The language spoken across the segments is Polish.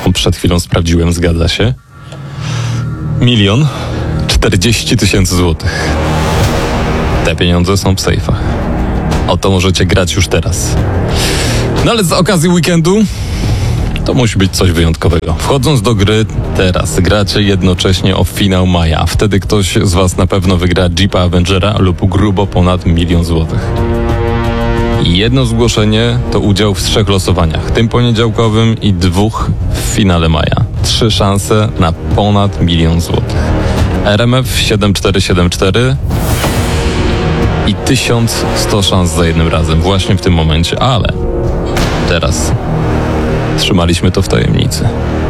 Przed chwilą sprawdziłem, zgadza się. 1 040 000 złotych. Te pieniądze są w sejfach. O to możecie grać już teraz. No ale z okazji weekendu to musi być coś wyjątkowego. Wchodząc do gry teraz, gracie jednocześnie o finał maja. Wtedy ktoś z was na pewno wygra Jeepa Avengera lub grubo ponad 1 000 000 złotych. I jedno zgłoszenie to udział w 3 losowaniach. Tym poniedziałkowym i 2 w finale maja. 3 szanse na ponad 1 000 000 złotych. RMF 7474 i 1100 szans za jednym razem. Właśnie w tym momencie, ale teraz trzymaliśmy to w tajemnicy.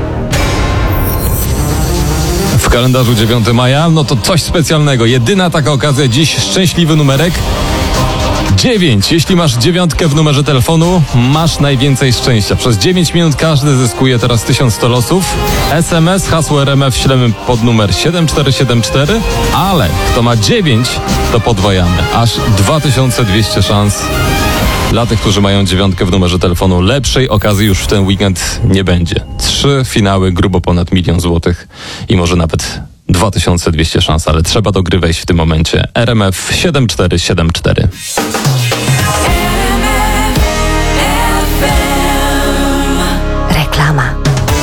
W kalendarzu 9 maja, no to coś specjalnego. Jedyna taka okazja dziś, szczęśliwy numerek 9. Jeśli masz 9 w numerze telefonu, masz najwięcej szczęścia. Przez 9 minut każdy zyskuje teraz 1100 losów. SMS, hasło RMF ślemy pod numer 7474, ale kto ma 9, to podwajamy. Aż 2200 szans dla tych, którzy mają 9 w numerze telefonu. Lepszej okazji już w ten weekend nie będzie. 3 finały, grubo ponad 1 000 000 złotych i może nawet 2200 szans, ale trzeba do gry wejść w tym momencie. RMF 7474.